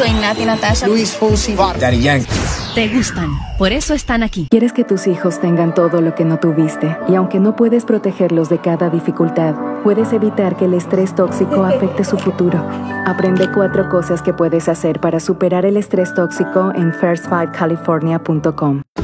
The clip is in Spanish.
Soy Nati Natasha. Luis Fonsi, Daddy Yankee. Te gustan, por eso están aquí. Quieres que tus hijos tengan todo lo que no tuviste, y aunque no puedes protegerlos de cada dificultad, puedes evitar que el estrés tóxico afecte su futuro. Aprende 4 cosas que puedes hacer para superar el estrés tóxico en first5california.com.